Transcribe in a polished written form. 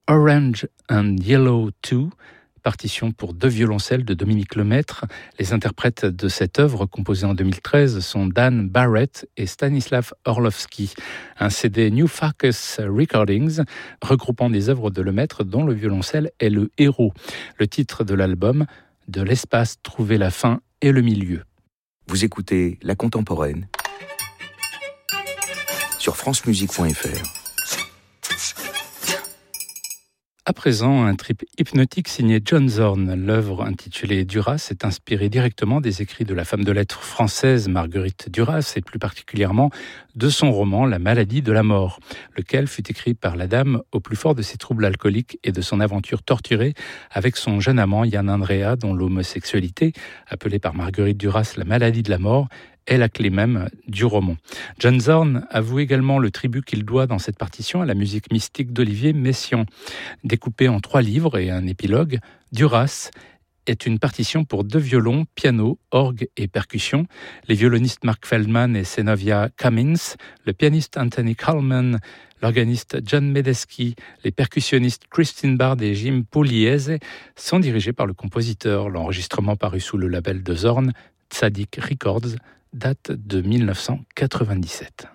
Orange and Yellow 2, partition pour 2 violoncelles de Dominique Lemaître. Les interprètes de cette œuvre, composée en 2013, sont Dan Barrett et Stanislav Orlovsky. Un CD New Focus Recordings, regroupant des œuvres de Lemaître dont le violoncelle est le héros. Le titre de l'album, De l'espace trouver la fin et le milieu. Vous écoutez La Contemporaine sur francemusique.fr. À présent, un trip hypnotique signé John Zorn. L'œuvre intitulée Duras est inspirée directement des écrits de la femme de lettres française Marguerite Duras et plus particulièrement de son roman La maladie de la mort, lequel fut écrit par la dame au plus fort de ses troubles alcooliques et de son aventure torturée avec son jeune amant Yann Andrea, dont l'homosexualité, appelée par Marguerite Duras la maladie de la mort, est la clé même du roman. John Zorn avoue également le tribut qu'il doit dans cette partition à la musique mystique d'Olivier Messiaen. Découpée en 3 livres et un épilogue, Duras est une partition pour 2 violons, piano, orgue et percussion. Les violonistes Mark Feldman et Zenovia Cummins, le pianiste Anthony Coleman, l'organiste John Medeski, les percussionnistes Christine Bard et Jim Pugliese sont dirigés par le compositeur. L'enregistrement paru sous le label de Zorn, Tzadik Records, date de 1997.